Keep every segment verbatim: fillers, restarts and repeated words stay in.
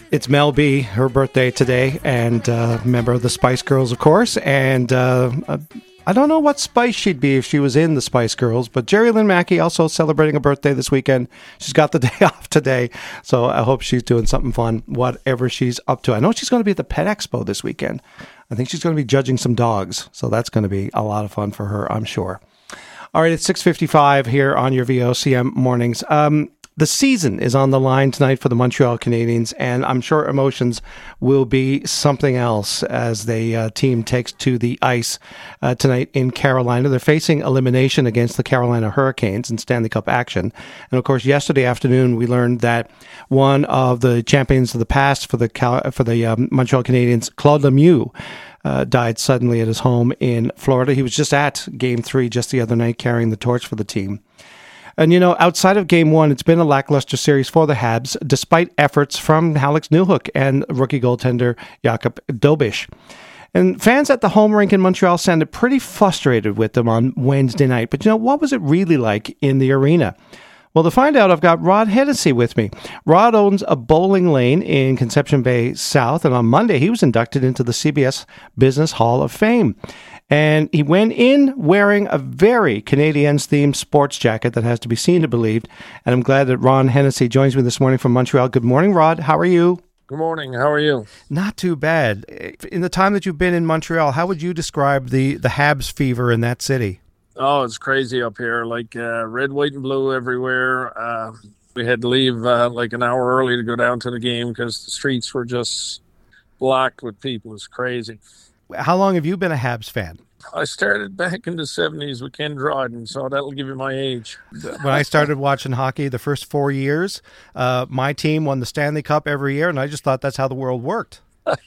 It's Mel B, her birthday today, and uh, member of the Spice Girls, of course. And uh, I don't know what Spice she'd be if she was in the Spice Girls, but Jerry Lynn Mackey also celebrating a birthday this weekend. She's got the day off today, so I hope she's doing something fun, whatever she's up to. I know she's going to be at the Pet Expo this weekend. I think she's going to be judging some dogs, so that's going to be a lot of fun for her, I'm sure. All right, it's six fifty-five here on your V O C M mornings. Um, the season is on the line tonight for the Montreal Canadiens, and I'm sure emotions will be something else as the uh, team takes to the ice uh, tonight in Carolina. They're facing elimination against the Carolina Hurricanes in Stanley Cup action. And of course, yesterday afternoon, we learned that one of the champions of the past for the Cal- for the um, Montreal Canadiens, Claude Lemieux, Uh, died suddenly at his home in Florida. He was just at Game three just the other night carrying the torch for the team. And, you know, outside of Game one, it's been a lackluster series for the Habs, despite efforts from Alex Newhook and rookie goaltender Jakub Dobeš. And fans at the home rink in Montreal sounded pretty frustrated with them on Wednesday night. But, you know, what was it really like in the arena? Well, to find out, I've got Rod Hennessy with me. Rod owns a bowling lane in Conception Bay South, and on Monday he was inducted into the C B S Business Hall of Fame. And he went in wearing a very Canadiens-themed sports jacket that has to be seen to believed. And I'm glad that Ron Hennessy joins me this morning from Montreal. Good morning, Rod. How are you? Good morning. How are you? Not too bad. In the time that you've been in Montreal, how would you describe the, the Habs fever in that city? Oh, it's crazy up here, like uh, red, white, and blue everywhere. Uh, we had to leave uh, like an hour early to go down to the game because the streets were just blocked with people. It's crazy. How long have you been a Habs fan? I started back in the seventies with Ken Dryden, so that'll give you my age. When I started watching hockey the first four years, uh, my team won the Stanley Cup every year, and I just thought that's how the world worked.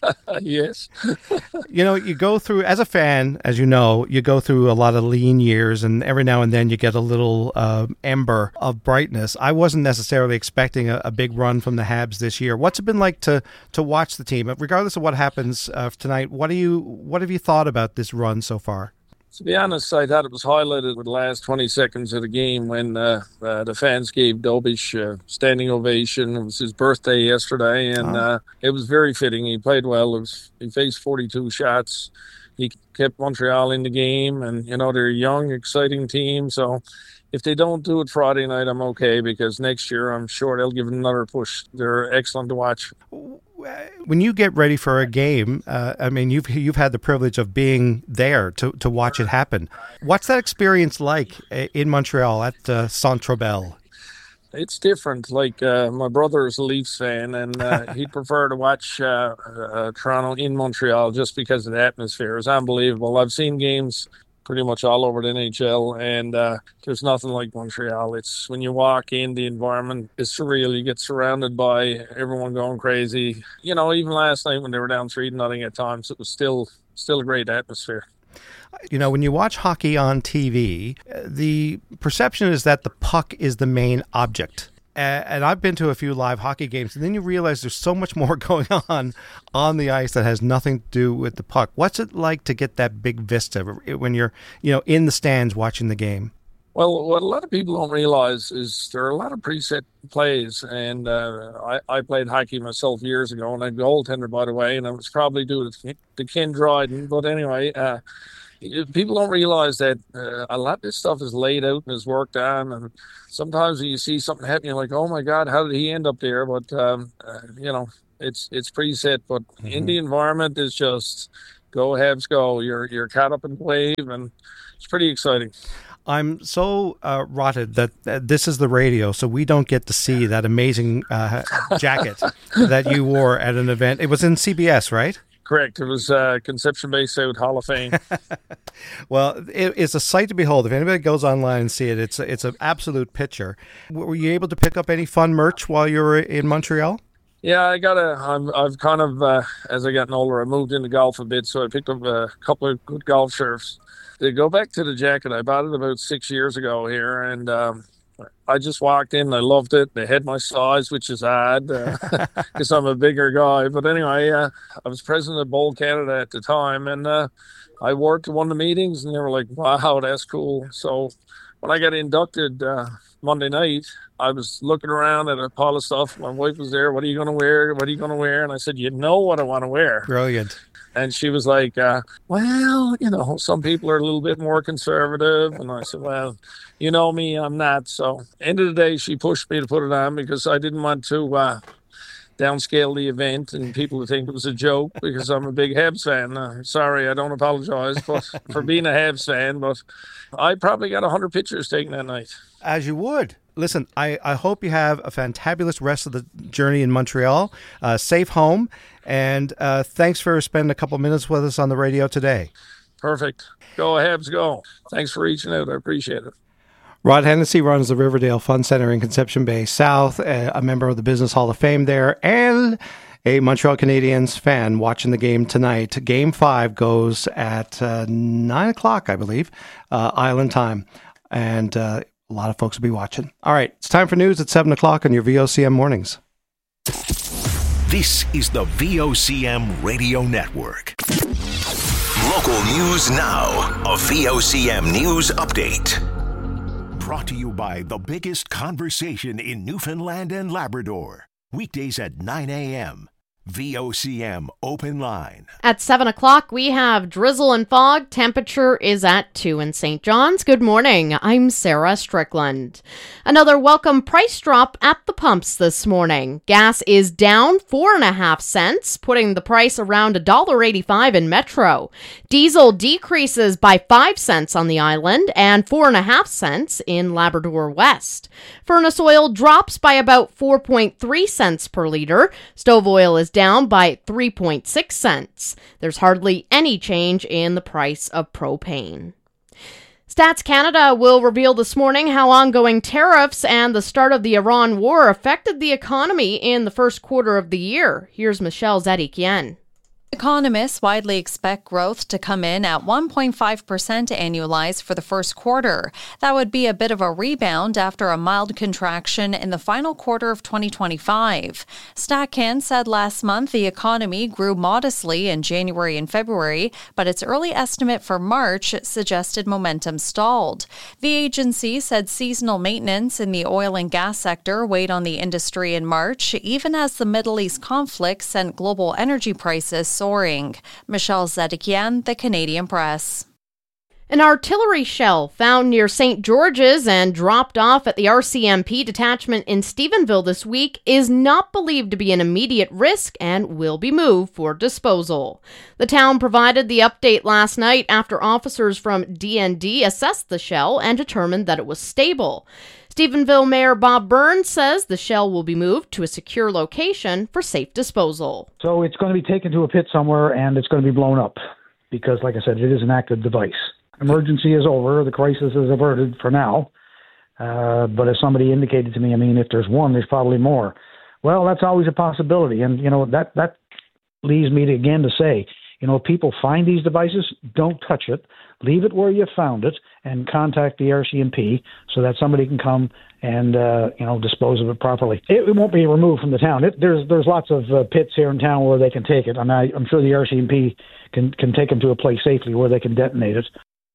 Yes. You know, you go through, as a fan, as you know, you go through a lot of lean years, and every now and then you get a little uh, ember of brightness. I wasn't necessarily expecting a, a big run from the Habs this year. What's it been like to to watch the team? Regardless of what happens uh, tonight, what do you what have you thought about this run so far? To be honest, I thought it was highlighted with the last twenty seconds of the game when uh, uh, the fans gave Dobeš a uh, standing ovation. It was his birthday yesterday, and oh. uh, it was very fitting. He played well. It was, he faced forty-two shots. He kept Montreal in the game, and, you know, they're a young, exciting team. So if they don't do it Friday night, I'm okay, because next year I'm sure they'll give it another push. They're excellent to watch. When you get ready for a game, uh, I mean, you've you've had the privilege of being there to, to watch it happen. What's that experience like in Montreal at uh, Centre Bell? It's different. Like, uh, my brother is a Leafs fan, and uh, he'd prefer to watch uh, uh, Toronto in Montreal just because of the atmosphere. It's unbelievable. I've seen games pretty much all over the N H L, and uh, there's nothing like Montreal. It's when you walk in, the environment is surreal. You get surrounded by everyone going crazy. You know, even last night when they were down three to nothing at times, it was still still a great atmosphere. You know, when you watch hockey on T V, the perception is that the puck is the main object. And I've been to a few live hockey games, and then you realize there's so much more going on on the ice that has nothing to do with the puck. What's it like to get that big vista when you're, you know, in the stands watching the game? Well, what a lot of people don't realize is there are a lot of preset plays, and uh, I, I played hockey myself years ago, and I'm a goaltender, by the way, and it was probably due to, to Ken Dryden. But anyway, uh, people don't realize that uh, a lot of this stuff is laid out and is worked on, and sometimes when you see something happen, you're like, oh my God, how did he end up there? But, um, uh, you know, it's it's preset, but mm-hmm. in the environment is just go, Habs, go. You're, you're caught up in the wave, and it's pretty exciting. I'm so uh, rotted that uh, this is the radio, so we don't get to see that amazing uh, jacket that you wore at an event. It was in C B S, right? Correct. It was uh, Conception Bay South Hall of Fame. Well, it, it's a sight to behold. If anybody goes online and see it, it's a, it's an absolute picture. Were you able to pick up any fun merch while you were in Montreal? Yeah, I got a. I'm, I've kind of, uh, as I gotten older, I moved into golf a bit, so I picked up a couple of good golf shirts. To go back to the jacket, I bought it about six years ago here, and um, I just walked in. I loved it. They had my size, which is odd because uh, I'm a bigger guy. But anyway, uh, I was president of Bowl Canada at the time, and uh, I wore it to one of the meetings, and they were like, wow, that's cool. So when I got inducted uh, Monday night, I was looking around at a pile of stuff. My wife was there. What are you going to wear? What are you going to wear? And I said, you know what I want to wear. Brilliant. And she was like, uh, well, you know, some people are a little bit more conservative. And I said, well, you know me, I'm not. So end of the day, she pushed me to put it on because I didn't want to uh, downscale the event and people to think it was a joke because I'm a big Habs fan. Uh, sorry, I don't apologize but for being a Habs fan, but I probably got one hundred pictures taken that night. As you would. Listen, I, I hope you have a fantabulous rest of the journey in Montreal. Uh, safe home. And uh, thanks for spending a couple minutes with us on the radio today. Perfect. Go Habs, go. Thanks for reaching out. I appreciate it. Rod Hennessy runs the Riverdale Fun Center in Conception Bay South, a member of the Business Hall of Fame there, and a Montreal Canadiens fan watching the game tonight. Game five goes at uh, nine o'clock, I believe, uh, Island time. And uh, a lot of folks will be watching. All right, it's time for news at seven o'clock on your V O C M mornings. This is the V O C M Radio Network. Local news now. A V O C M News Update. Brought to you by the biggest conversation in Newfoundland and Labrador. Weekdays at nine a.m. V O C M Open Line. At seven o'clock, we have drizzle and fog. Temperature is at two in Saint John's. Good morning. I'm Sarah Strickland. Another welcome price drop at the pumps this morning. Gas is down four and a half cents, putting the price around one dollar eighty-five in Metro. Diesel decreases by five cents on the island and four and a half cents in Labrador West. Furnace oil drops by about four point three cents per liter. Stove oil is down by three point six cents. There's hardly any change in the price of propane. Stats Canada will reveal this morning how ongoing tariffs and the start of the Iran war affected the economy in the first quarter of the year. Here's Michelle Zedikian. Economists widely expect growth to come in at one point five percent annualized for the first quarter. That would be a bit of a rebound after a mild contraction in the final quarter of twenty twenty-five. StatCan said last month the economy grew modestly in January and February, but its early estimate for March suggested momentum stalled. The agency said seasonal maintenance in the oil and gas sector weighed on the industry in March, even as the Middle East conflict sent global energy prices soaring. Michelle Zedikian, The Canadian Press. An artillery shell found near Saint George's and dropped off at the R C M P detachment in Stephenville this week is not believed to be an immediate risk and will be moved for disposal. The town provided the update last night after officers from D N D assessed the shell and determined that it was stable. Stephenville Mayor Bob Burns says the shell will be moved to a secure location for safe disposal. So it's going to be taken to a pit somewhere and it's going to be blown up because, like I said, it is an active device. Emergency is over. The crisis is averted for now. Uh, but as somebody indicated to me, I mean, if there's one, there's probably more. Well, that's always a possibility. And, you know, that, that leads me to, again, to say, you know, if people find these devices, don't touch it. Leave it where you found it and contact the R C M P so that somebody can come and, uh, you know, dispose of it properly. It, it won't be removed from the town. It, there's there's lots of uh, pits here in town where they can take it. I mean, I, I'm sure the R C M P can, can take them to a place safely where they can detonate it.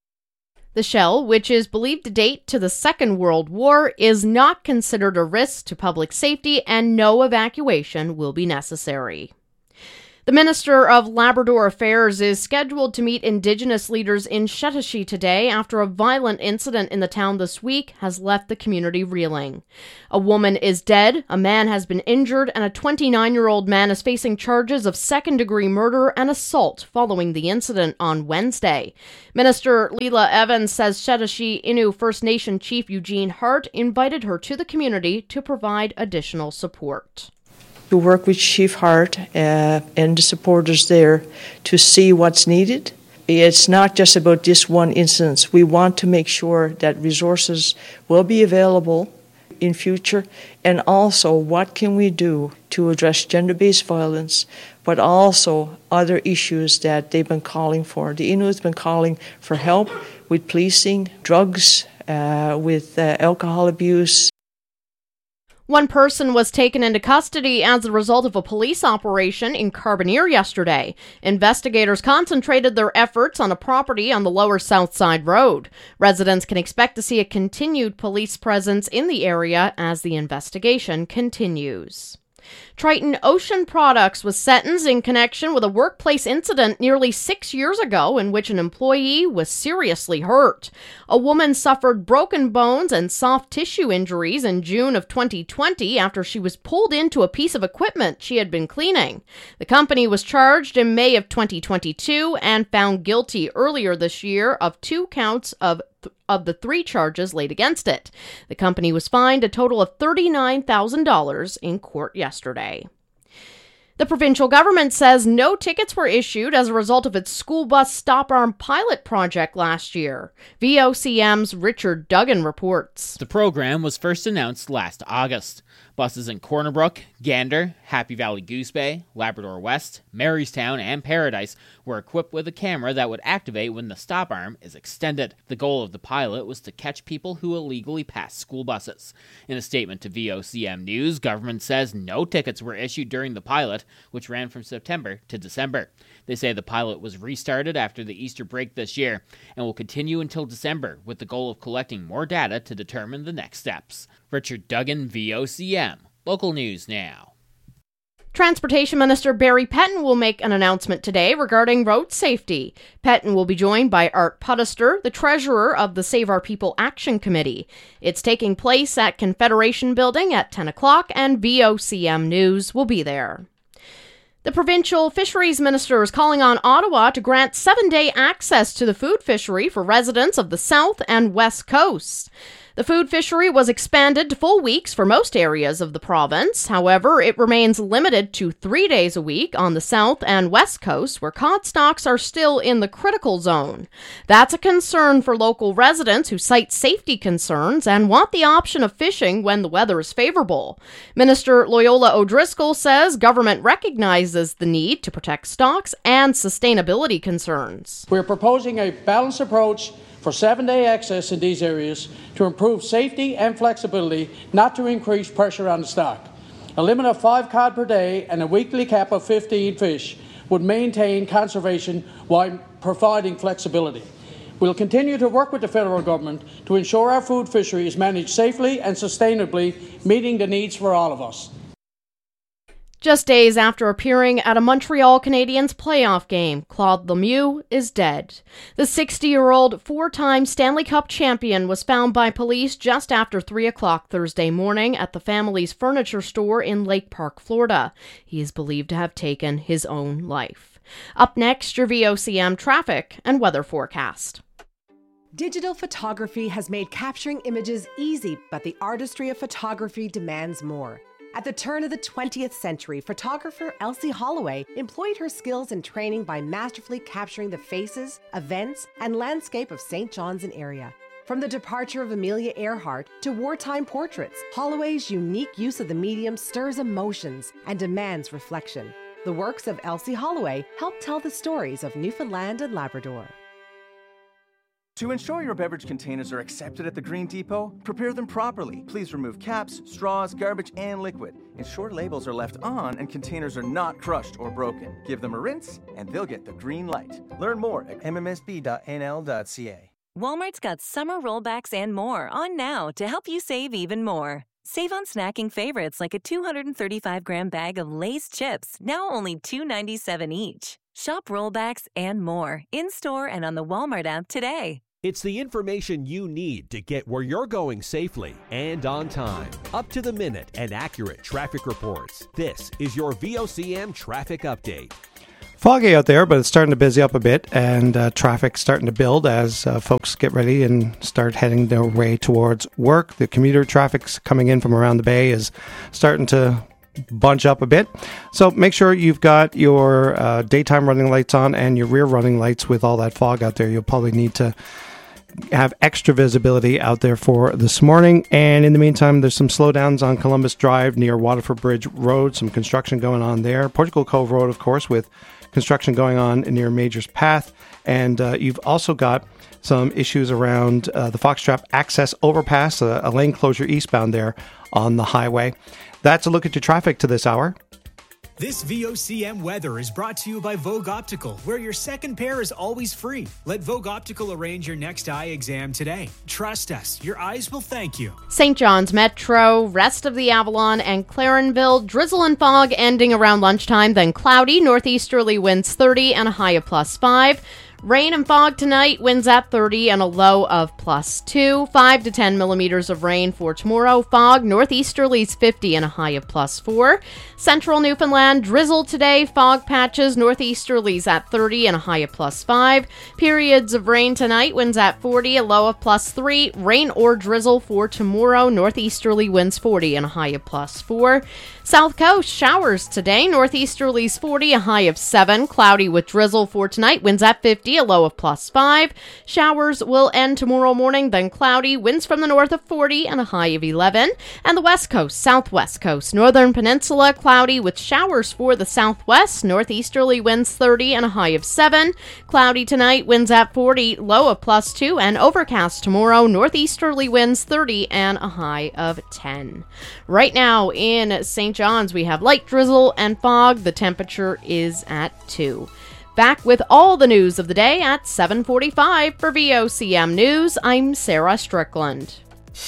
The shell, which is believed to date to the Second World War, is not considered a risk to public safety and no evacuation will be necessary. The Minister of Labrador Affairs is scheduled to meet Indigenous leaders in Shetashee today after a violent incident in the town this week has left the community reeling. A woman is dead, a man has been injured, and a twenty-nine-year-old man is facing charges of second-degree murder and assault following the incident on Wednesday. Minister Leela Evans says Shetashee Innu First Nation Chief Eugene Hart invited her to the community to provide additional support. To work with Chief Hart uh, and the supporters there to see what's needed. It's not just about this one instance. We want to make sure that resources will be available in future, and also what can we do to address gender-based violence, but also other issues that they've been calling for. The Innu has been calling for help with policing, drugs, uh, with uh, alcohol abuse. One person was taken into custody as a result of a police operation in Carbonear yesterday. Investigators concentrated their efforts on a property on the lower South Side Road. Residents can expect to see a continued police presence in the area as the investigation continues. Triton Ocean Products was sentenced in connection with a workplace incident nearly six years ago in which an employee was seriously hurt. A woman suffered broken bones and soft tissue injuries in June of twenty twenty after she was pulled into a piece of equipment she had been cleaning. The company was charged in May of twenty twenty-two and found guilty earlier this year of two counts of of the three charges laid against it. The company was fined a total of thirty-nine thousand dollars in court yesterday. The provincial government says no tickets were issued as a result of its school bus stop-arm pilot project last year. V O C M's Richard Duggan reports. The program was first announced last August. Buses in Corner Brook, Gander, Happy Valley Goose Bay, Labrador West, Marystown, and Paradise were equipped with a camera that would activate when the stop arm is extended. The goal of the pilot was to catch people who illegally pass school buses. In a statement to V O C M News, government says no tickets were issued during the pilot, which ran from September to December. They say the pilot was restarted after the Easter break this year and will continue until December with the goal of collecting more data to determine the next steps. Richard Duggan, V O C M. Local news now. Transportation Minister Barry Pettin will make an announcement today regarding road safety. Pettin will be joined by Art Puddester, the treasurer of the Save Our People Action Committee. It's taking place at Confederation Building at ten o'clock, and V O C M News will be there. The provincial fisheries minister is calling on Ottawa to grant seven-day access to the food fishery for residents of the South and West Coasts. The food fishery was expanded to full weeks for most areas of the province. However, it remains limited to three days a week on the South and West Coast, where cod stocks are still in the critical zone. That's a concern for local residents who cite safety concerns and want the option of fishing when the weather is favorable. Minister Loyola O'Driscoll says government recognizes the need to protect stocks and sustainability concerns. We're proposing a balanced approach for seven-day access in these areas to improve safety and flexibility, not to increase pressure on the stock. A limit of five cod per day and a weekly cap of fifteen fish would maintain conservation while providing flexibility. We'll continue to work with the federal government to ensure our food fishery is managed safely and sustainably, meeting the needs for all of us. Just days after appearing at a Montreal Canadiens playoff game, Claude Lemieux is dead. The sixty-year-old four-time Stanley Cup champion was found by police just after three o'clock Thursday morning at the family's furniture store in Lake Park, Florida. He is believed to have taken his own life. Up next, your V O C M traffic and weather forecast. Digital photography has made capturing images easy, but the artistry of photography demands more. At the turn of the twentieth century, photographer Elsie Holloway employed her skills and training by masterfully capturing the faces, events, and landscape of Saint John's and area. From the departure of Amelia Earhart to wartime portraits, Holloway's unique use of the medium stirs emotions and demands reflection. The works of Elsie Holloway help tell the stories of Newfoundland and Labrador. To ensure your beverage containers are accepted at the Green Depot, prepare them properly. Please remove caps, straws, garbage, and liquid. Ensure labels are left on and containers are not crushed or broken. Give them a rinse, and they'll get the green light. Learn more at m m s b dot n l dot c a. Walmart's got summer rollbacks and more on now to help you save even more. Save on snacking favorites like a two hundred thirty-five gram bag of Lay's chips, now only two dollars and ninety-seven cents each. Shop rollbacks and more in-store and on the Walmart app today. It's the information you need to get where you're going safely and on time. Up to the minute and accurate traffic reports. This is your V O C M Traffic Update. Foggy out there, but it's starting to busy up a bit, and uh, traffic's starting to build as uh, folks get ready and start heading their way towards work. The commuter traffic's coming in from around the bay is starting to bunch up a bit. So make sure you've got your uh, daytime running lights on and your rear running lights with all that fog out there. You'll probably need to have extra visibility out there for this morning. And in the meantime, there's some slowdowns on Columbus Drive near Waterford Bridge Road, some construction going on there. Portugal Cove Road, of course, with construction going on near Major's Path. And uh, you've also got some issues around uh, the Foxtrap Access Overpass, a, a lane closure eastbound there on the highway. That's a look at your traffic to this hour. This V O C M weather is brought to you by Vogue Optical, where your second pair is always free. Let Vogue Optical arrange your next eye exam today. Trust us, your eyes will thank you. Saint John's Metro, rest of the Avalon and Clarenville, drizzle and fog ending around lunchtime, then cloudy, northeasterly winds thirty and a high of plus five. Rain and fog tonight, winds at thirty and a low of plus two. five to ten millimeters of rain for tomorrow. Fog, northeasterlies fifty and a high of plus four. Central Newfoundland, drizzle today. Fog patches, northeasterlies at thirty and a high of plus five. Periods of rain tonight, winds at forty, a low of plus three. Rain or drizzle for tomorrow. Northeasterly winds forty and a high of plus four. South Coast, showers today. Northeasterlies forty, a high of seven. Cloudy with drizzle for tonight. Winds at fifty, a low of plus five. Showers will end tomorrow morning, then cloudy. Winds from the north of forty and a high of eleven. And the West Coast, Southwest Coast, Northern Peninsula, cloudy with showers for the southwest. Northeasterly winds thirty and a high of seven. Cloudy tonight, winds at forty, low of plus two. And overcast tomorrow. Northeasterly winds thirty and a high of ten. Right now in Saint John's, we have light drizzle and fog. The temperature is at two. Back with all the news of the day at seven forty-five for V O C M News. I'm Sarah Strickland.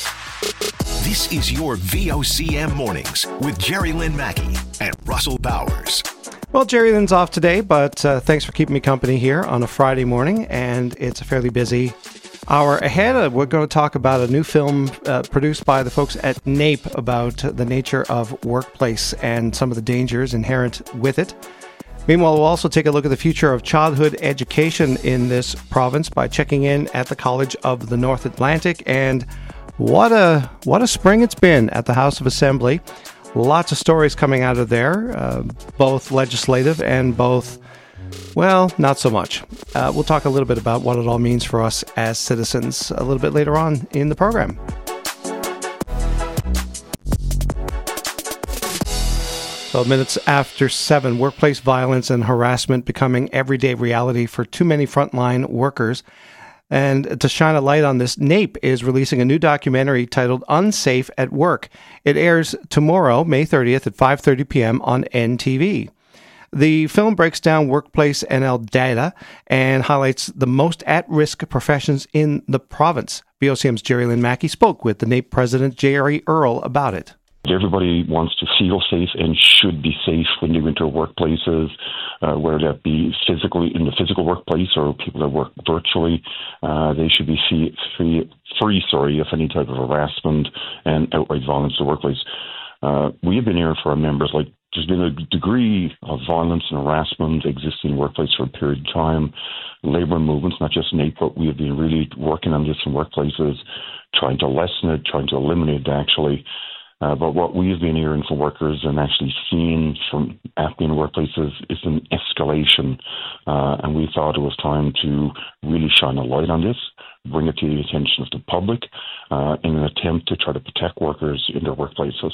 This is your V O C M Mornings with Jerry Lynn Mackey and Russell Bowers. Well, Jerry Lynn's off today, but uh, thanks for keeping me company here on a Friday morning, and it's a fairly busy hour ahead. Uh, we're going to talk about a new film uh, produced by the folks at NAPE about the nature of workplace and some of the dangers inherent with it. Meanwhile, we'll also take a look at the future of childhood education in this province by checking in at the College of the North Atlantic. And what a what a spring it's been at the House of Assembly. Lots of stories coming out of there, uh, both legislative and both, well, not so much. Uh, we'll talk a little bit about what it all means for us as citizens a little bit later on in the program. So minutes after seven, workplace violence and harassment becoming everyday reality for too many frontline workers. And to shine a light on this, NAPE is releasing a new documentary titled Unsafe at Work. It airs tomorrow, May thirtieth at five thirty p.m. on N T V. The film breaks down workplace N L data and highlights the most at-risk professions in the province. V O C M's Jerry Lynn Mackey spoke with the NAPE president, Jerry Earle, about it. Everybody wants to feel safe and should be safe when you enter workplaces, uh, whether that be physically in the physical workplace or people that work virtually. Uh, they should be free, free, free, sorry, of any type of harassment and outright violence in the workplace. Uh, we have been here for our members. Like, there's been a degree of violence and harassment existing in the workplace for a period of time. Labour movements, not just NAPE, but we have been really working on this in workplaces, trying to lessen it, trying to eliminate it, actually. Uh, but what we have been hearing from workers and actually seeing from happening in workplaces is an escalation. Uh, and we thought it was time to really shine a light on this, bring it to the attention of the public uh, in an attempt to try to protect workers in their workplaces.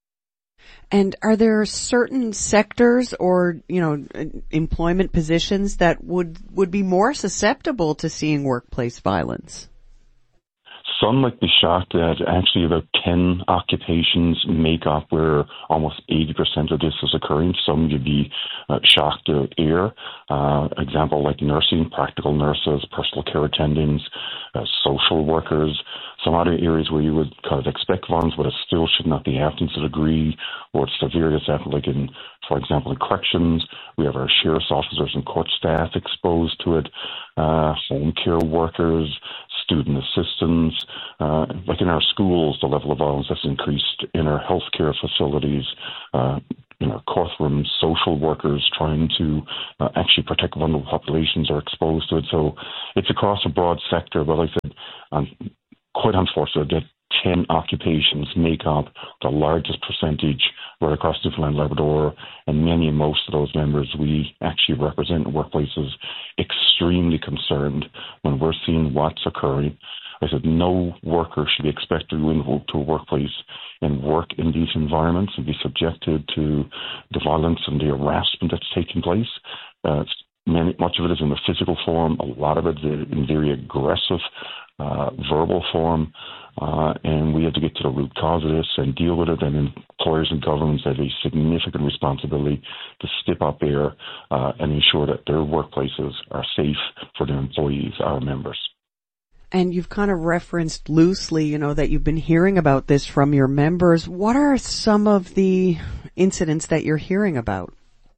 And are there certain sectors or, you know, employment positions that would, would be more susceptible to seeing workplace violence? Some might be shocked that actually about ten occupations make up where almost eighty percent of this is occurring. Some you'd be uh, shocked to hear. Uh, example like nursing, practical nurses, personal care attendants, uh, social workers. Some other areas where you would kind of expect violence, but it still should not be happening to the degree or severe that's happened, like in, for example, in corrections. We have our sheriff's officers and court staff exposed to it, uh, home care workers, student assistants. Uh, like in our schools, the level of violence has increased. In our healthcare facilities, uh, in our courtrooms, social workers trying to uh, actually protect vulnerable populations are exposed to it. So it's across a broad sector, but like I said, um, quite unfortunate that ten occupations make up the largest percentage right across Newfoundland, Labrador, and many and most of those members we actually represent in workplaces extremely concerned when we're seeing what's occurring. I said no worker should be expected to go into a workplace and work in these environments and be subjected to the violence and the harassment that's taking place. Uh, many, much of it is in the physical form. A lot of it is in very aggressive uh, verbal form. Uh, and we have to get to the root cause of this and deal with it. And employers and governments have a significant responsibility to step up there uh, and ensure that their workplaces are safe for their employees, our members. And you've kind of referenced loosely, you know, that you've been hearing about this from your members. What are some of the incidents that you're hearing about?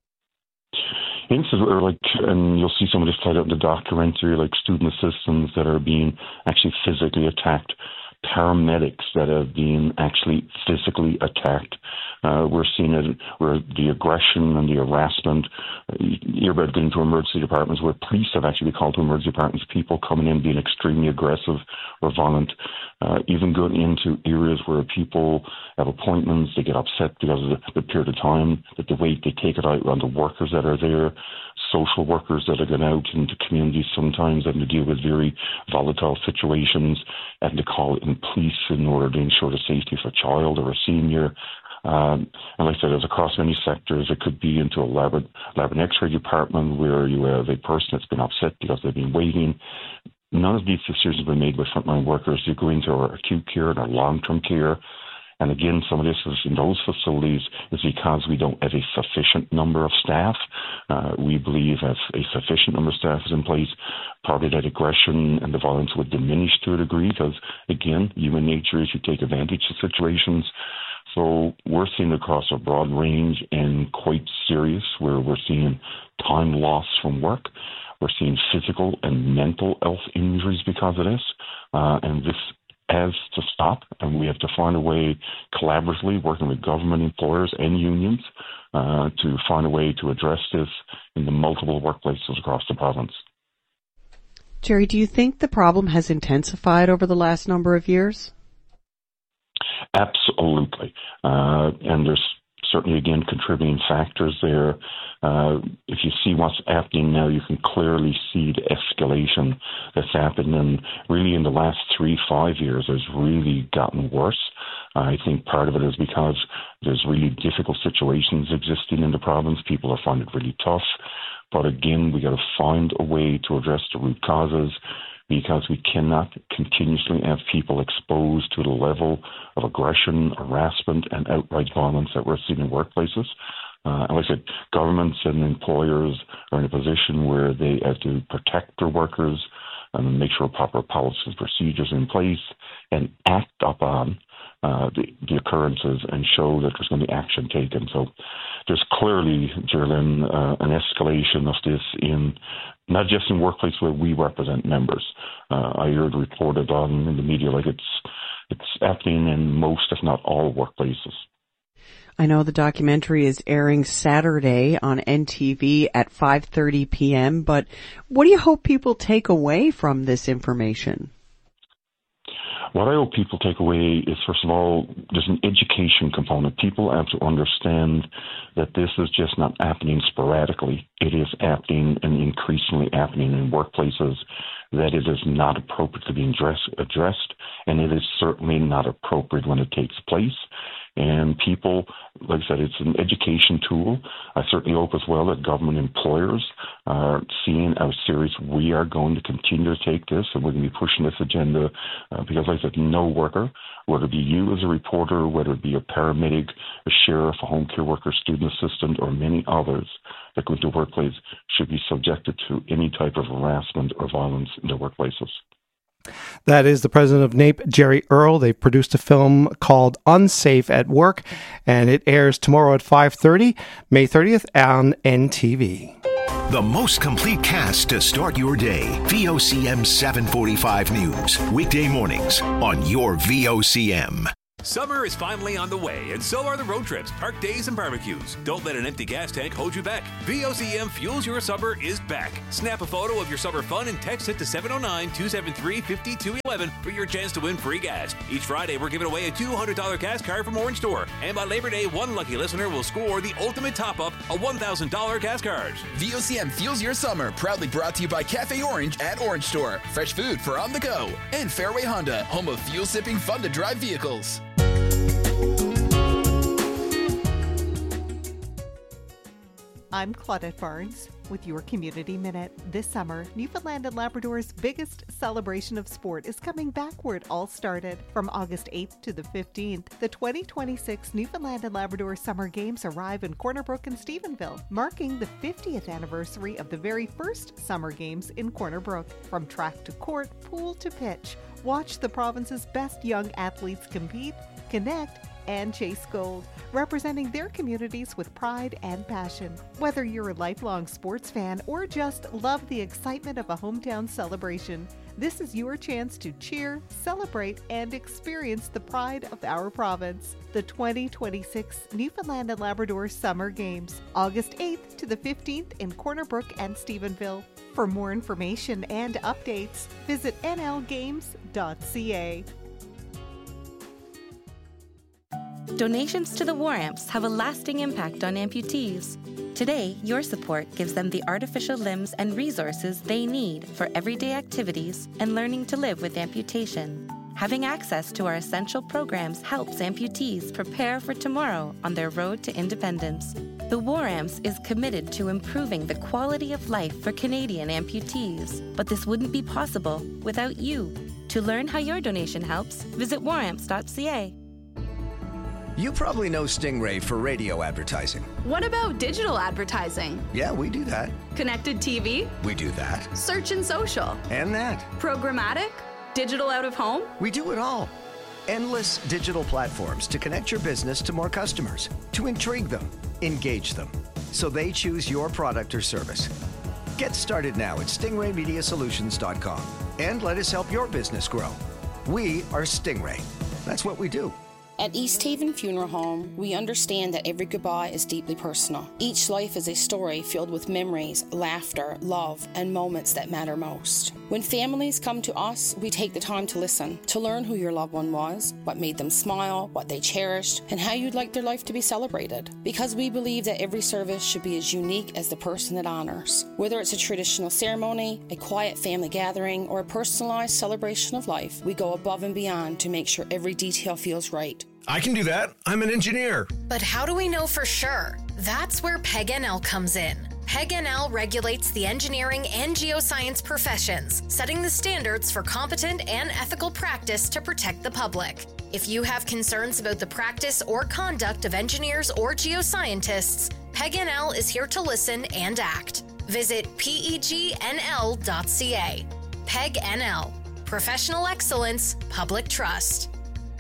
Incidents are like, and you'll see some of this played out in the documentary, like student assistants that are being actually physically attacked, paramedics that have been actually physically attacked. Uh, we're seeing it where the aggression and the harassment, uh, you're about getting to emergency departments where police have actually been called to emergency departments, people coming in being extremely aggressive or violent, uh, even going into areas where people have appointments, they get upset because of the, the period of time that they wait, they take it out on the workers that are there, social workers that are going out into communities sometimes having to deal with very volatile situations and to call in police in order to ensure the safety of a child or a senior. Um, and like I said, it's across many sectors. It could be into a lab, lab and x-ray department where you have a person that's been upset because they've been waiting. None of these decisions have been made by frontline workers. You go into our acute care and our long-term care. And again, some of this is in those facilities is because we don't have a sufficient number of staff. Uh, we believe if a sufficient number of staff is in place, probably that aggression and the violence would diminish to a degree because, again, human nature is you take advantage of situations. So we're seeing across a broad range and quite serious where we're seeing time loss from work. We're seeing physical and mental health injuries because of this. Uh, and this has to stop, and we have to find a way collaboratively, working with government, employers, and unions uh, to find a way to address this in the multiple workplaces across the province. Jerry, do you think the problem has intensified over the last number of years? Absolutely. Uh, and there's certainly, again, contributing factors there. Uh, if you see what's happening now, you can clearly see the escalation that's happened. And really in the last three, five years, it's really gotten worse. I think part of it is because there's really difficult situations existing in the province. People are finding it really tough. But again, we got to find a way to address the root causes, because we cannot continuously have people exposed to the level of aggression, harassment, and outright violence that we're seeing in workplaces. Uh, and like I said, governments and employers are in a position where they have to protect their workers and make sure proper policies and procedures in place and act upon uh, the, the occurrences and show that there's going to be action taken. So there's clearly, Geraldine, uh, an escalation of this in not just in workplaces where we represent members. Uh, I heard reported on in the media like it's it's happening in most, if not all, workplaces. I know the documentary is airing Saturday on N T V at five thirty p.m., but what do you hope people take away from this information? What I hope people take away is, first of all, there's an education component. People have to understand that this is just not happening sporadically. It is happening and increasingly happening in workplaces, that it is not appropriate to be address, addressed, and it is certainly not appropriate when it takes place. And people, like I said, it's an education tool. I certainly hope as well that government employers are seeing how serious we are going to continue to take this, and we're going to be pushing this agenda uh, because, like I said, no worker, whether it be you as a reporter, whether it be a paramedic, a sheriff, a home care worker, student assistant, or many others that go into the workplace should be subjected to any type of harassment or violence in their workplaces. That is the president of NAPE, Jerry Earl. They've produced a film called Unsafe at Work, and it airs tomorrow at five thirty, May thirtieth, on N T V. The most complete cast to start your day. V O C M seven forty-five News. Weekday mornings on your V O C M. Summer is finally on the way, and so are the road trips, park days, and barbecues. Don't let an empty gas tank hold you back. V O C M Fuels Your Summer is back. Snap a photo of your summer fun and text it to seven oh nine, two seven three, five two one one for your chance to win free gas. Each Friday, we're giving away a two hundred dollars gas card from Orange Store. And by Labor Day, one lucky listener will score the ultimate top-up, a one thousand dollars gas card. V O C M Fuels Your Summer, proudly brought to you by Cafe Orange at Orange Store. Fresh food for on the go. And Fairway Honda, home of fuel-sipping, fun-to-drive vehicles. I'm Claudette Barnes with your Community Minute. This summer, Newfoundland and Labrador's biggest celebration of sport is coming back where it all started. From August eighth to the fifteenth, the twenty twenty-six Newfoundland and Labrador Summer Games arrive in Corner Brook and Stephenville, marking the fiftieth anniversary of the very first Summer Games in Corner Brook. From track to court, pool to pitch, watch the province's best young athletes compete, connect, and chase gold, representing their communities with pride and passion. Whether you're a lifelong sports fan or just love the excitement of a hometown celebration, this is your chance to cheer, celebrate, and experience the pride of our province. The twenty twenty-six Newfoundland and Labrador Summer Games, August eighth to the fifteenth in Corner Brook and Stephenville. For more information and updates, visit n l games dot c a. Donations to the War Amps have a lasting impact on amputees. Today, your support gives them the artificial limbs and resources they need for everyday activities and learning to live with amputation. Having access to our essential programs helps amputees prepare for tomorrow on their road to independence. The War Amps is committed to improving the quality of life for Canadian amputees, but this wouldn't be possible without you. To learn how your donation helps, visit war amps dot c a. You probably know Stingray for radio advertising. What about digital advertising? Yeah, we do that. Connected T V? We do that. Search and social? And that. Programmatic? Digital out of home? We do it all. Endless digital platforms to connect your business to more customers, to intrigue them, engage them, so they choose your product or service. Get started now at stingray media solutions dot com and let us help your business grow. We are Stingray. That's what we do. At East Haven Funeral Home, we understand that every goodbye is deeply personal. Each life is a story filled with memories, laughter, love, and moments that matter most. When families come to us, we take the time to listen, to learn who your loved one was, what made them smile, what they cherished, and how you'd like their life to be celebrated. Because we believe that every service should be as unique as the person it honors. Whether it's a traditional ceremony, a quiet family gathering, or a personalized celebration of life, we go above and beyond to make sure every detail feels right. I can do that. I'm an engineer. But how do we know for sure? That's where P E G N L comes in. P E G N L regulates the engineering and geoscience professions, setting the standards for competent and ethical practice to protect the public. If you have concerns about the practice or conduct of engineers or geoscientists, P E G N L is here to listen and act. Visit P E G N L dot C A. P E G N L. Professional excellence, public trust.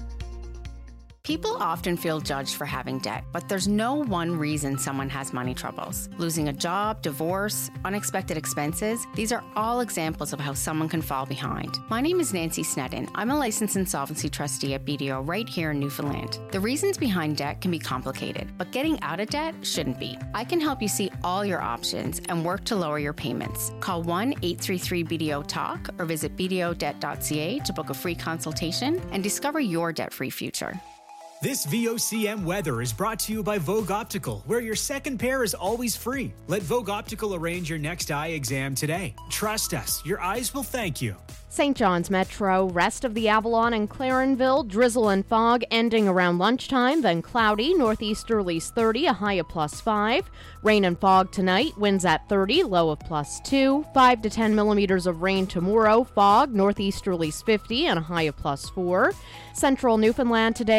People often feel judged for having debt, but there's no one reason someone has money troubles. Losing a job, divorce, unexpected expenses, these are all examples of how someone can fall behind. My name is Nancy Sneddon. I'm a licensed insolvency trustee at B D O right here in Newfoundland. The reasons behind debt can be complicated, but getting out of debt shouldn't be. I can help you see all your options and work to lower your payments. Call one eight three three B D O talk or visit b d o debt dot c a to book a free consultation and discover your debt-free future. This V O C M weather is brought to you by Vogue Optical, where your second pair is always free. Let Vogue Optical arrange your next eye exam today. Trust us, your eyes will thank you. Saint John's Metro, rest of the Avalon and Clarenville, drizzle and fog ending around lunchtime, then cloudy, northeasterlies thirty, a high of plus five. Rain and fog tonight, winds at thirty, low of plus two. five to ten millimeters of rain tomorrow, fog, northeasterlies fifty, and a high of plus four. Central Newfoundland today, drizzle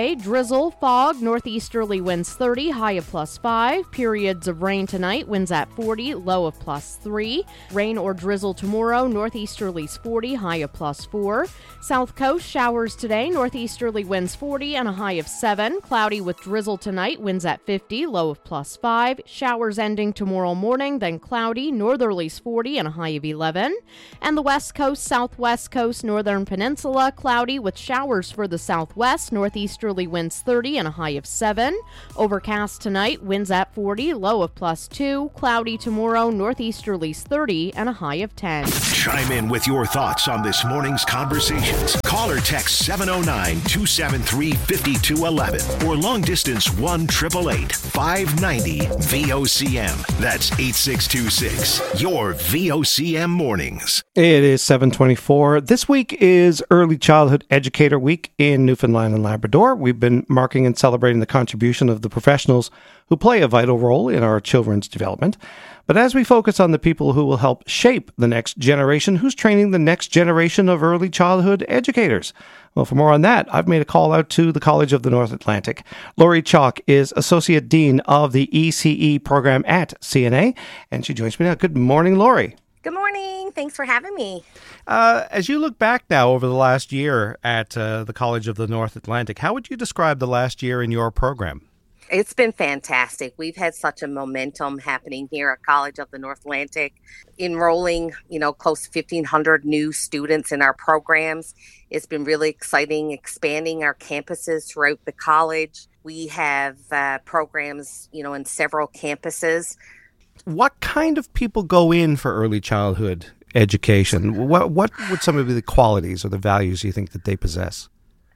drizzle, fog, northeasterly winds thirty, high of plus five. Periods of rain tonight, winds at forty, low of plus three. Rain or drizzle tomorrow, northeasterlies forty, high of plus four. South coast, showers today, northeasterly winds forty and a high of seven. Cloudy with drizzle tonight, winds at fifty, low of plus five. Showers ending tomorrow morning, then cloudy, northerlies forty and a high of eleven. And the west coast, southwest coast, northern peninsula, cloudy with showers for the southwest, northeasterly winds thirty and a high of seven. Overcast tonight, winds at forty, low of plus two. Cloudy tomorrow, northeasterlies thirty and a high of ten. Chime in with your thoughts on this morning's conversations. Call or text seven oh nine, two seven three, five two one one or long distance one eight eight eight, five nine zero, V O C M. That's eight six two six. Your V O C M mornings. It is seven twenty-four. This week is Early Childhood Educator Week in Newfoundland and Labrador. We've been marking and celebrating the contribution of the professionals who play a vital role in our children's development. But as we focus on the people who will help shape the next generation, who's training the next generation of early childhood educators? Well, for more on that, I've made a call out to the College of the North Atlantic. Laurie Chalk is Associate Dean of the E C E program at C N A, and she joins me now. Good morning, Laurie. Good morning. Thanks for having me. Uh, as you look back now over the last year at uh, the College of the North Atlantic, how would you describe the last year in your program? It's been fantastic. We've had such a momentum happening here at College of the North Atlantic, enrolling, you know, close to fifteen hundred new students in our programs. It's been really exciting, expanding our campuses throughout the college. We have uh, programs, you know, in several campuses. What kind of people go in for early childhood education? What what would some of the qualities or the values you think that they possess?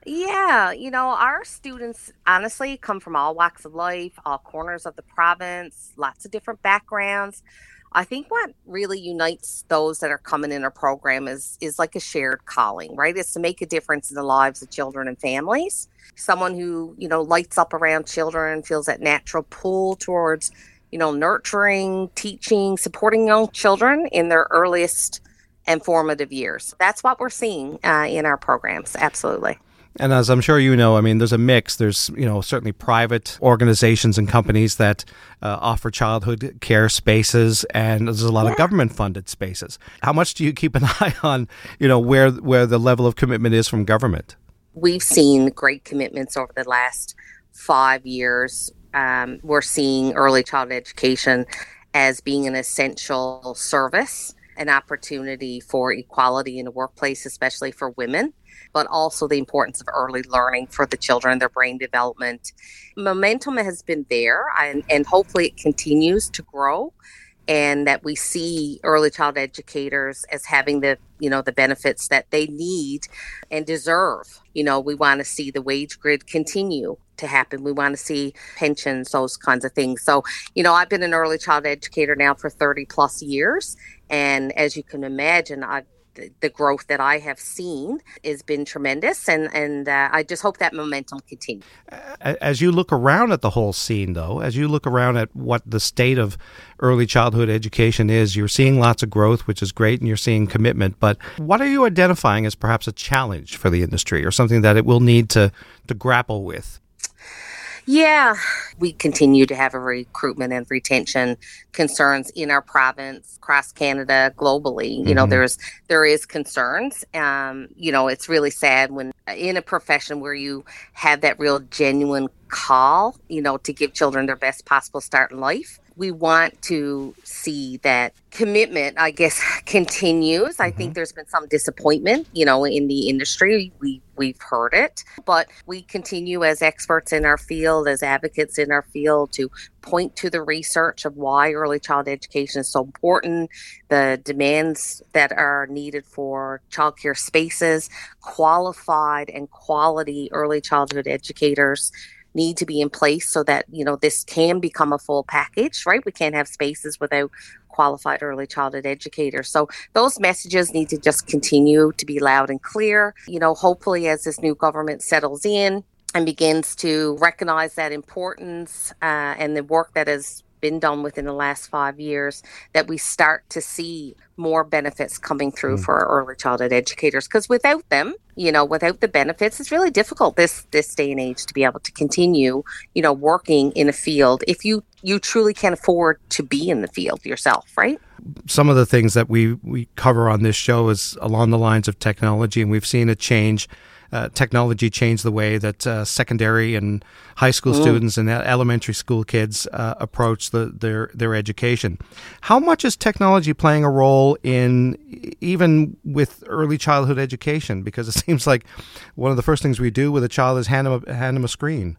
Yeah, you know, our students honestly come from all walks of life, all corners of the province, lots of different backgrounds. I think what really unites those that are coming in our program is is like a shared calling, right? It's to make a difference in the lives of children and families. Someone who, you know, lights up around children, feels that natural pull towards, you know, nurturing, teaching, supporting young children in their earliest and formative years. That's what we're seeing uh, in our programs. Absolutely. And as I'm sure you know, I mean, there's a mix. There's, you know, certainly private organizations and companies that uh, offer childhood care spaces, and there's a lot yeah. of government-funded spaces. How much do you keep an eye on, you know, where where the level of commitment is from government? We've seen great commitments over the last five years. Um, we're seeing early childhood education as being an essential service, an opportunity for equality in the workplace, especially for women, but also the importance of early learning for the children, their brain development. Momentum has been there, and, and hopefully it continues to grow, and that we see early child educators as having the, you know, the benefits that they need and deserve. You know, we want to see the wage grid continue to happen. We want to see pensions, those kinds of things. So, you know, I've been an early child educator now for thirty plus years. And as you can imagine, I've the growth that I have seen has been tremendous, and, and uh, I just hope that momentum continues. As you look around at the whole scene, though, as you look around at what the state of early childhood education is, you're seeing lots of growth, which is great, and you're seeing commitment. But what are you identifying as perhaps a challenge for the industry, or something that it will need to, to grapple with? Yeah, we continue to have a recruitment and retention concerns in our province, across Canada, globally. Mm-hmm. You know, there's there is concerns. Um, you know, it's really sad when in a profession where you have that real genuine call, you know, to give children their best possible start in life. We want to see that commitment, I guess, continues. I mm-hmm. think there's been some disappointment, you know, in the industry. We, we've heard it, but we continue as experts in our field, as advocates in our field, to point to the research of why early child education is so important, the demands that are needed for childcare spaces, qualified and quality early childhood educators need to be in place so that, you know, this can become a full package, right? We can't have spaces without qualified early childhood educators. So those messages need to just continue to be loud and clear. You know, hopefully as this new government settles in and begins to recognize that importance uh, and the work that has been done within the last five years, that we start to see more benefits coming through mm. for our early childhood educators. Because without them, you know, without the benefits, it's really difficult this this day and age to be able to continue, you know, working in a field if you, you truly can't afford to be in the field yourself, right? Some of the things that we, we cover on this show is along the lines of technology, and we've seen it change. Uh, technology changed the way that uh, secondary and high school mm. students and elementary school kids uh, approach the, their their education. How much is technology playing a role in even with early childhood education? Because it seems like one of the first things we do with a child is hand them a, hand them a screen.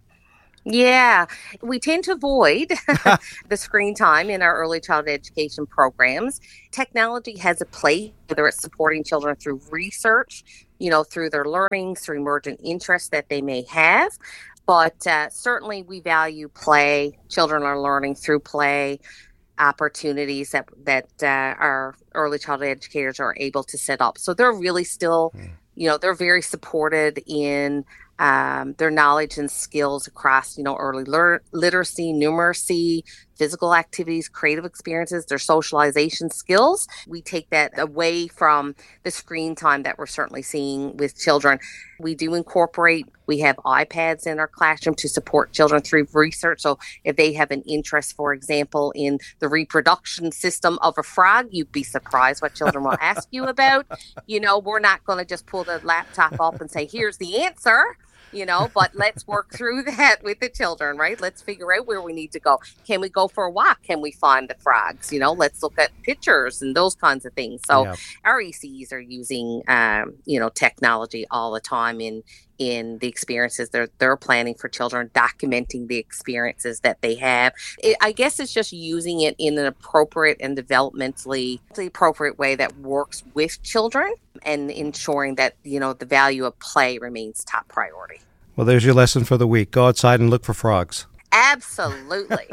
Yeah, we tend to avoid the screen time in our early childhood education programs. Technology has a place, whether it's supporting children through research, you know, through their learning, through emergent interests that they may have. But uh, certainly we value play. Children are learning through play opportunities that, that uh, our early childhood educators are able to set up. So they're really still, mm. you know, they're very supported in Um, their knowledge and skills across, you know, early ler- literacy, numeracy, physical activities, creative experiences, their socialization skills. We take that away from the screen time that we're certainly seeing with children. We do incorporate, we have iPads in our classroom to support children through research. So if they have an interest, for example, in the reproduction system of a frog, you'd be surprised what children will ask you about. You know, we're not going to just pull the laptop up and say, here's the answer. You know, but let's work through that with the children, right? Let's figure out where we need to go. Can we go for a walk? Can we find the frogs? You know, let's look at pictures and those kinds of things. So yeah. Our E Cs are using, um, you know, technology all the time in in the experiences they're they're planning for children, documenting the experiences that they have. It, I guess it's just using it in an appropriate and developmentally the appropriate way that works with children and ensuring that, you know, the value of play remains top priority. Well, there's your lesson for the week. Go outside and look for frogs. Absolutely.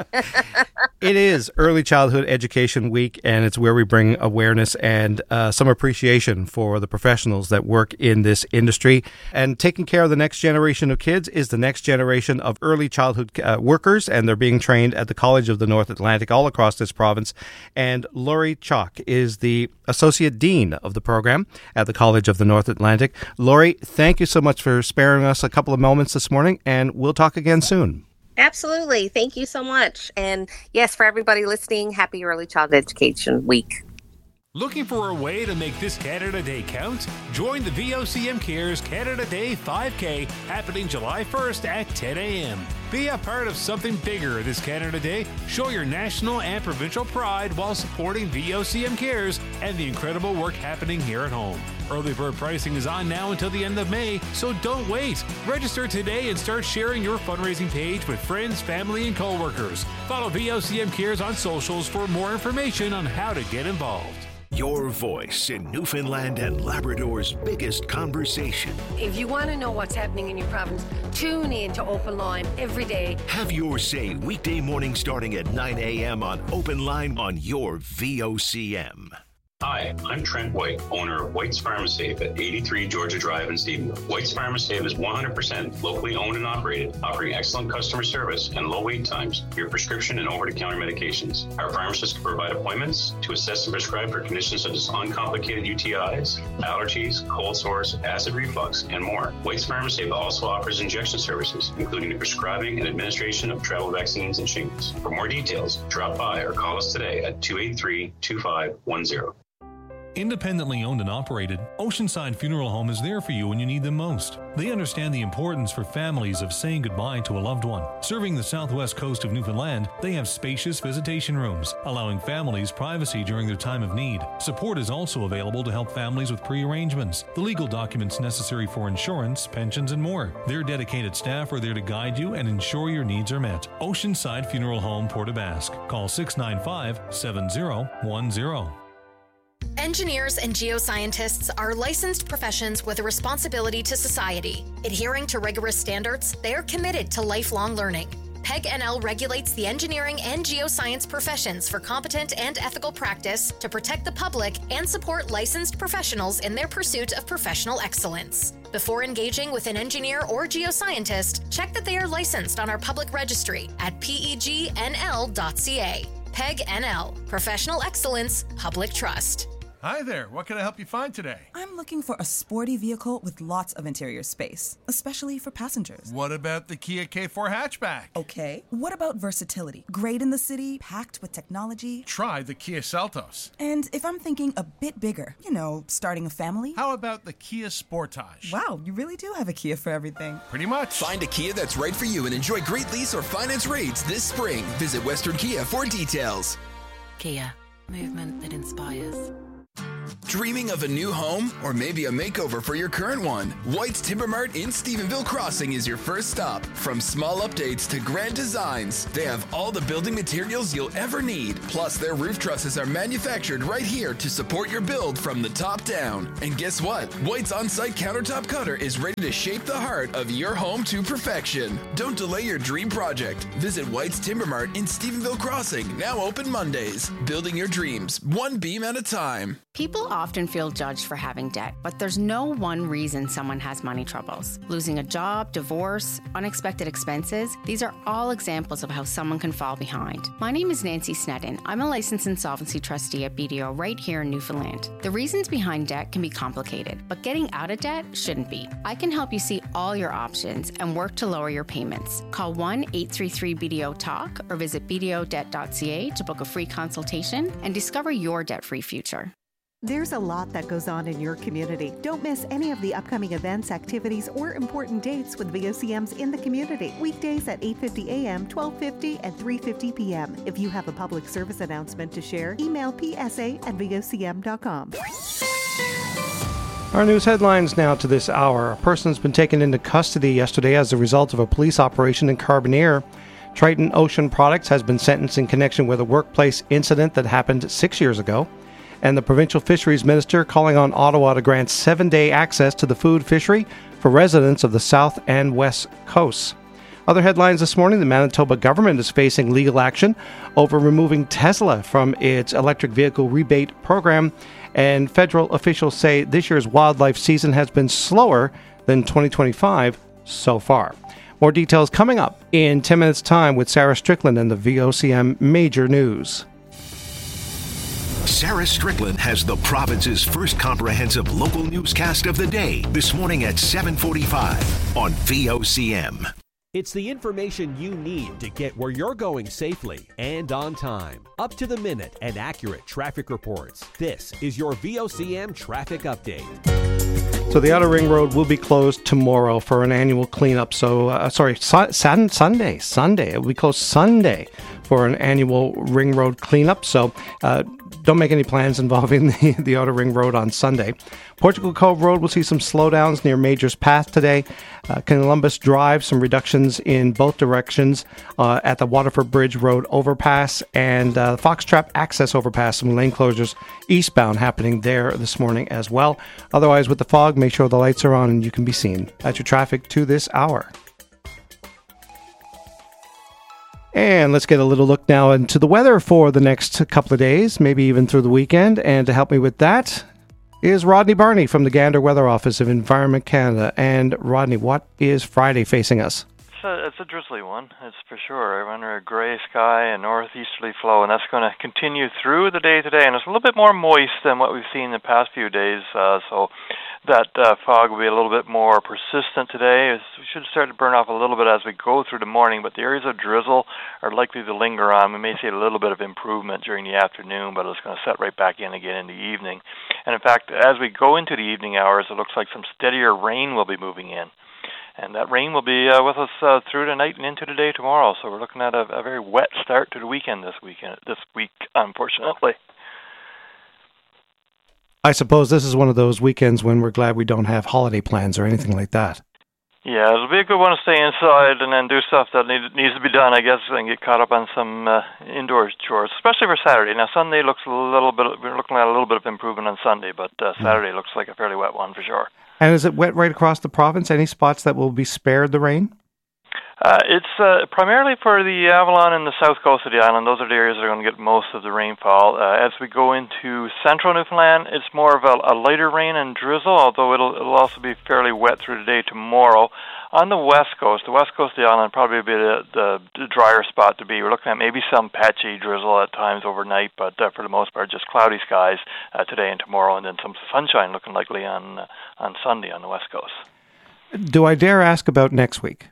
It is Early Childhood Education Week, and it's where we bring awareness and uh, some appreciation for the professionals that work in this industry. And taking care of the next generation of kids is the next generation of early childhood uh, workers, and they're being trained at the College of the North Atlantic all across this province. And Laurie Chalk is the Associate Dean of the program at the College of the North Atlantic. Laurie, thank you so much for sparing us a couple of moments this morning, and we'll talk again soon. Absolutely. Thank you so much. And yes, for everybody listening, happy Early Childhood Education Week. Looking for a way to make this Canada Day count? Join the V O C M Cares Canada Day five K happening July first at ten a.m. Be a part of something bigger this Canada Day. Show your national and provincial pride while supporting V O C M Cares and the incredible work happening here at home. Early bird pricing is on now until the end of May, so don't wait. Register today and start sharing your fundraising page with friends, family, and coworkers. Follow V O C M Cares on socials for more information on how to get involved. Your voice in Newfoundland and Labrador's biggest conversation. If you want to know what's happening in your province, tune in to Open Line every day. Have your say weekday morning starting at nine a.m. on Open Line on your V O C M. Hi, I'm Trent White, owner of White's Pharmasafe at eighty-three Georgia Drive in Stephenville. White's Pharmasafe is one hundred percent locally owned and operated, offering excellent customer service and low wait times for your prescription and over-the-counter medications. Our pharmacists can provide appointments to assess and prescribe for conditions such as uncomplicated U T Is, allergies, cold sores, acid reflux, and more. White's Pharmasafe also offers injection services, including the prescribing and administration of travel vaccines and shingles. For more details, drop by or call us today at two eight three, two five one zero. Independently owned and operated, Oceanside Funeral Home is there for you when you need them most. They understand the importance for families of saying goodbye to a loved one. Serving the southwest coast of Newfoundland, they have spacious visitation rooms, allowing families privacy during their time of need. Support is also available to help families with pre-arrangements, the legal documents necessary for insurance, pensions, and more. Their dedicated staff are there to guide you and ensure your needs are met. Oceanside Funeral Home, Port aux Basques. Call six nine five, seven zero one zero. Engineers and geoscientists are licensed professions with a responsibility to society. Adhering to rigorous standards, they are committed to lifelong learning. PEG N L regulates the engineering and geoscience professions for competent and ethical practice to protect the public and support licensed professionals in their pursuit of professional excellence. Before engaging with an engineer or geoscientist, check that they are licensed on our public registry at P E G N L dot C A. PEG N L, Professional Excellence, Public Trust. Hi there, what can I help you find today? I'm looking for a sporty vehicle with lots of interior space, especially for passengers. What about the Kia K four hatchback? Okay. What about versatility? Great in the city, packed with technology. Try the Kia Seltos. And if I'm thinking a bit bigger, you know, starting a family? How about the Kia Sportage? Wow, you really do have a Kia for everything. Pretty much. Find a Kia that's right for you and enjoy great lease or finance rates this spring. Visit Western Kia for details. Kia, movement that inspires. Dreaming of a new home or maybe a makeover for your current one? White's Timber Mart in Stephenville Crossing is your first stop. From small updates to grand designs, they have all the building materials you'll ever need. Plus, their roof trusses are manufactured right here to support your build from the top down. And guess what? White's on-site countertop cutter is ready to shape the heart of your home to perfection. Don't delay your dream project. Visit White's Timber Mart in Stephenville Crossing, now open Mondays. Building your dreams, one beam at a time. People often feel judged for having debt, but there's no one reason someone has money troubles. Losing a job, divorce, unexpected expenses, these are all examples of how someone can fall behind. My name is Nancy Sneddon. I'm a licensed insolvency trustee at B D O right here in Newfoundland. The reasons behind debt can be complicated, but getting out of debt shouldn't be. I can help you see all your options and work to lower your payments. Call one eight three three B D O talk or visit B D O debt dot C A to book a free consultation and discover your debt-free future. There's a lot that goes on in your community. Don't miss any of the upcoming events, activities, or important dates with V O C Ms in the community. Weekdays at eight fifty a.m., twelve fifty, and three fifty p.m. If you have a public service announcement to share, email p s a at v o c m dot com. Our news headlines now to this hour. A person's been taken into custody yesterday as a result of a police operation in Carbonear. Triton Ocean Products has been sentenced in connection with a workplace incident that happened six years ago. And the provincial fisheries minister calling on Ottawa to grant seven-day access to the food fishery for residents of the south and west coasts. Other headlines this morning, the Manitoba government is facing legal action over removing Tesla from its electric vehicle rebate program, and federal officials say this year's wildlife season has been slower than twenty twenty-five so far. More details coming up in ten minutes' time with Sarah Strickland and the V O C M Major News. Sarah Strickland has the province's first comprehensive local newscast of the day this morning at seven forty-five on V O C M. It's the information you need to get where you're going safely and on time. Up to the minute and accurate traffic reports. This is your V O C M traffic update. So the Outer Ring Road will be closed tomorrow for an annual cleanup. So, uh, sorry, su- Sunday, Sunday. It will be closed Sunday for an annual Ring Road cleanup. So uh, don't make any plans involving the, the Outer Ring Road on Sunday. Portugal Cove Road will see some slowdowns near Majors Path today. Uh, Columbus Drive, some reductions in both directions uh, at the Waterford Bridge Road overpass and uh, Foxtrap Access overpass. Some lane closures eastbound happening there this morning as well. Otherwise, with the fog, make sure the lights are on and you can be seen. That's your traffic to this hour. And let's get a little look now into the weather for the next couple of days, maybe even through the weekend. And to help me with that is Rodney Barney from the Gander Weather Office of Environment Canada. And Rodney, what is Friday facing us? It's a, it's a drizzly one, it's for sure. We're under a gray sky and northeasterly flow, and that's going to continue through the day today. And it's a little bit more moist than what we've seen the past few days, uh, so that uh, fog will be a little bit more persistent today. It's, we should start to burn off a little bit as we go through the morning, but the areas of drizzle are likely to linger on. We may see a little bit of improvement during the afternoon, but it's going to set right back in again in the evening. And in fact, as we go into the evening hours, it looks like some steadier rain will be moving in. And that rain will be uh, with us uh, through the night and into the day tomorrow. So we're looking at a, a very wet start to the weekend this weekend. This week, unfortunately. I suppose this is one of those weekends when we're glad we don't have holiday plans or anything like that. Yeah, it'll be a good one to stay inside and then do stuff that need, needs to be done, I guess, and get caught up on some uh, indoor chores, especially for Saturday. Now, Sunday looks a little bit, we're looking at a little bit of improvement on Sunday, but uh, Saturday looks like a fairly wet one for sure. And is it wet right across the province? Any spots that will be spared the rain? Uh, it's uh, primarily for the Avalon and the south coast of the island. Those are the areas that are going to get most of the rainfall. Uh, as we go into central Newfoundland, it's more of a, a lighter rain and drizzle, although it'll, it'll also be fairly wet through the day tomorrow. On the west coast, the west coast of the island, probably be the, the, the drier spot to be. We're looking at maybe some patchy drizzle at times overnight, but uh, for the most part, just cloudy skies uh, today and tomorrow, and then some sunshine looking likely on uh, on Sunday on the west coast. Do I dare ask about next week?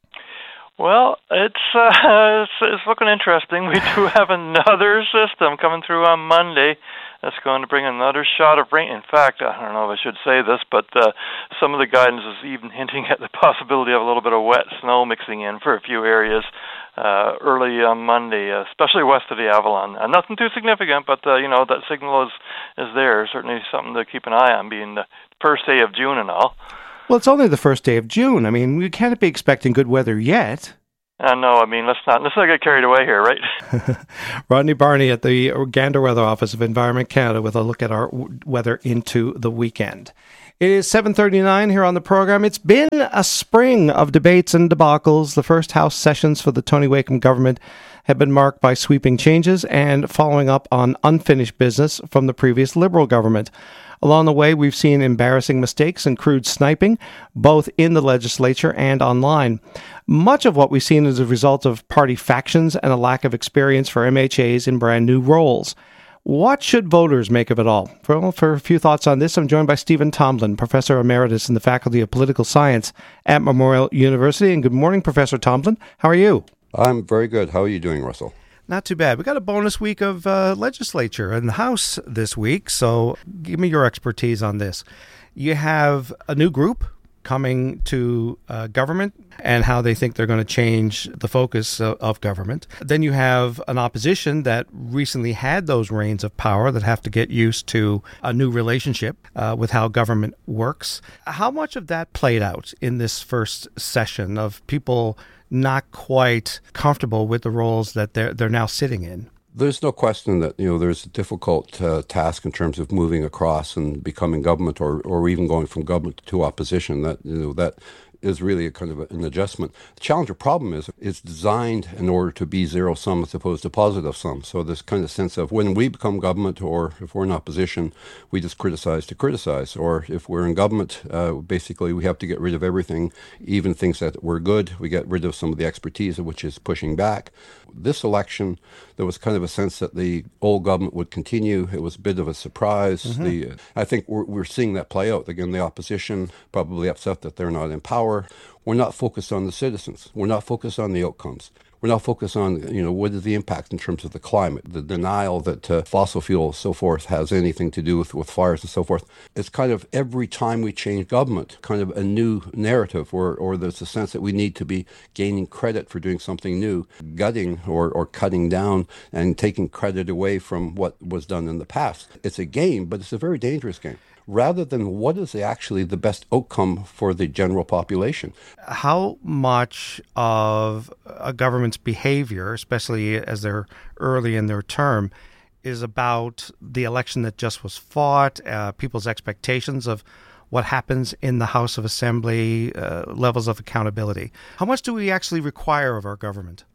Well, it's, uh, it's it's looking interesting. We do have another system coming through on Monday that's going to bring another shot of rain. In fact, I don't know if I should say this, but uh, some of the guidance is even hinting at the possibility of a little bit of wet snow mixing in for a few areas uh, early on Monday, uh, especially west of the Avalon. Uh, nothing too significant, but uh, you know that signal is is there. Certainly something to keep an eye on, being the first day of June and all. Well, it's only the first day of June. I mean, we can't be expecting good weather yet. Uh, no, I mean, let's not let's not get carried away here, right? Rodney Barney at the Gander Weather Office of Environment Canada with a look at our weather into the weekend. It is seven thirty-nine here on the program. It's been a spring of debates and debacles. The first House sessions for the Tony Wakeham government have been marked by sweeping changes and following up on unfinished business from the previous Liberal government. Along the way, we've seen embarrassing mistakes and crude sniping, both in the legislature and online. Much of what we've seen is a result of party factions and a lack of experience for M H As in brand new roles. What should voters make of it all? For, for a few thoughts on this, I'm joined by Stephen Tomblin, Professor Emeritus in the Faculty of Political Science at Memorial University. And good morning, Professor Tomblin. How are you? I'm very good. How are you doing, Russell? Not too bad. We got a bonus week of uh, legislature in the House this week, so give me your expertise on this. You have a new group coming to uh, government and how they think they're going to change the focus of, of government. Then you have an opposition that recently had those reins of power that have to get used to a new relationship uh, with how government works. How much of that played out in this first session of people not quite comfortable with the roles that they're they're now sitting in? There's no question that, you know, there's a difficult uh, task in terms of moving across and becoming government, or, or even going from government to opposition. That, you know, that is really a kind of an adjustment. The challenge or problem is it's designed in order to be zero sum as opposed to positive sum. So this kind of sense of when we become government, or if we're in opposition, we just criticize to criticize. Or if we're in government, uh, basically we have to get rid of everything, even things that were good. We get rid of some of the expertise, which is pushing back. This election, there was kind of a sense that the old government would continue. It was a bit of a surprise. Mm-hmm. The, uh, I think we're, we're seeing that play out. Again, the opposition probably upset that they're not in power. We're not focused on the citizens. We're not focused on the outcomes. We're not focused on, you know, what is the impact in terms of the climate, the denial that uh, fossil fuel, so forth, has anything to do with, with fires and so forth. It's kind of every time we change government, kind of a new narrative, or, or there's a sense that we need to be gaining credit for doing something new, gutting or, or cutting down and taking credit away from what was done in the past. It's a game, but it's a very dangerous game, rather than what is actually the best outcome for the general population. How much of a government's behavior, especially as they're early in their term, is about the election that just was fought, uh, people's expectations of what happens in the House of Assembly, uh, levels of accountability? How much do we actually require of our government?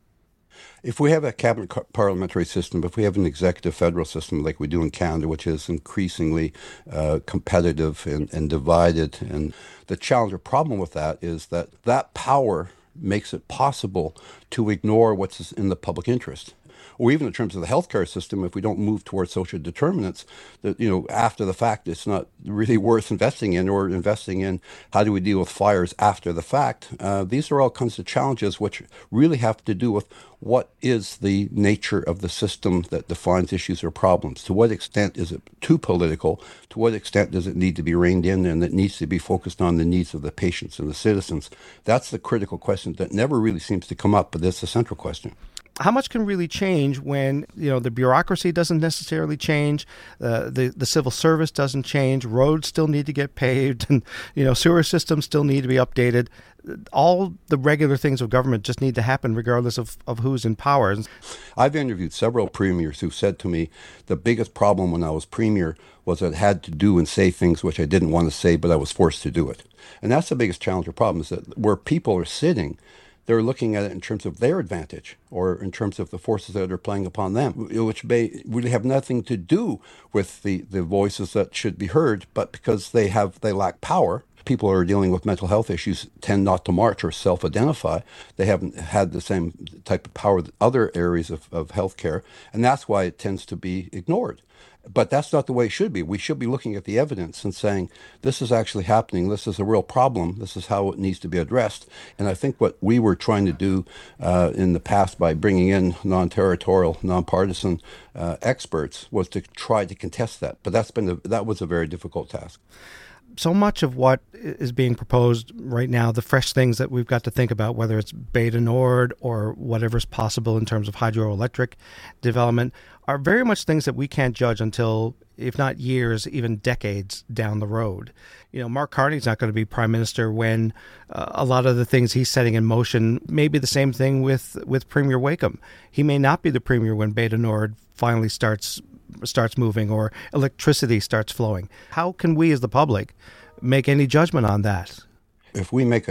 If we have a cabinet parliamentary system, if we have an executive federal system like we do in Canada, which is increasingly uh, competitive and, and divided, and the challenge or problem with that is that that power makes it possible to ignore what's in the public interest. Or even in terms of the healthcare system, if we don't move towards social determinants, that, you know, after the fact, it's not really worth investing in, or investing in how do we deal with fires after the fact. Uh, these are all kinds of challenges which really have to do with what is the nature of the system that defines issues or problems. To what extent is it too political? To what extent does it need to be reined in, and it needs to be focused on the needs of the patients and the citizens? That's the critical question that never really seems to come up, but it's a central question. How much can really change when, you know, the bureaucracy doesn't necessarily change, uh, the the civil service doesn't change, roads still need to get paved, and, you know, sewer systems still need to be updated. All the regular things of government just need to happen regardless of, of who's in power. I've interviewed several premiers who said to me the biggest problem when I was premier was that I had to do and say things which I didn't want to say, but I was forced to do it. And that's the biggest challenge or problem, is that where people are sitting, they're looking at it in terms of their advantage or in terms of the forces that are playing upon them, which may really have nothing to do with the, the voices that should be heard, but because they have they lack power. People who are dealing with mental health issues tend not to march or self-identify. They haven't had the same type of power that other areas of, of healthcare, and that's why it tends to be ignored. But that's not the way it should be. We should be looking at the evidence and saying, this is actually happening, this is a real problem, this is how it needs to be addressed. And I think what we were trying to do uh, in the past by bringing in non-territorial, non-partisan uh, experts was to try to contest that. But that's been a, that was a very difficult task. So much of what is being proposed right now, the fresh things that we've got to think about, whether it's Beta Nord or whatever's possible in terms of hydroelectric development, are very much things that we can't judge until, if not years, even decades down the road. You know, Mark Carney's not going to be prime minister when uh, a lot of the things he's setting in motion may be the same thing with, with Premier Wakeham. He may not be the premier when Beta Nord finally starts starts moving or electricity starts flowing. How can we as the public make any judgment on that? If we make a